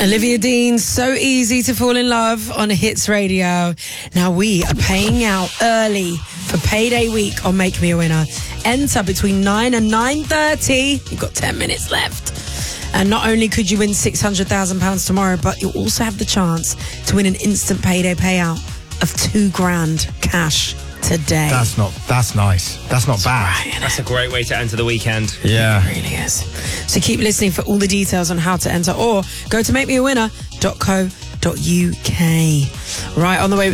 Olivia Dean, So Easy to Fall in Love on Hits Radio. Now we are paying out early for payday week on Make Me a Winner. Enter between 9 and 9:30. You've got 10 minutes left. And not only could you win £600,000 tomorrow, but you'll also have the chance to win an instant payday payout of $2,000 cash today. That's nice. That's not bad. Right, That's a great way to enter the weekend. Yeah. It really is. So keep listening for all the details on how to enter, or go to makemeawinner.co.uk. Right, on the way